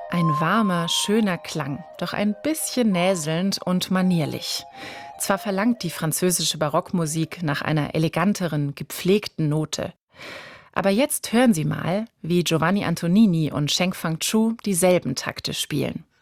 Ein warmer, schöner Klang, doch ein bisschen näselnd und manierlich. Zwar verlangt die französische Barockmusik nach einer eleganteren, gepflegten Note. Aber jetzt hören Sie mal, wie Giovanni Antonini und Sheng Fang Chu dieselben Takte spielen.